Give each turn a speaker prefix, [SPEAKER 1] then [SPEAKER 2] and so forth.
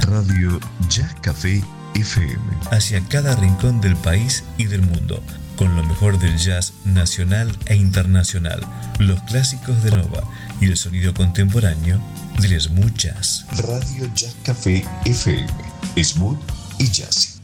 [SPEAKER 1] Radio Jazz Café FM.
[SPEAKER 2] Hacia cada rincón del país y del mundo, con lo mejor del jazz nacional e internacional, los clásicos de Nova y el sonido contemporáneo del smooth jazz.
[SPEAKER 1] Radio Jazz Café FM, smooth y jazz.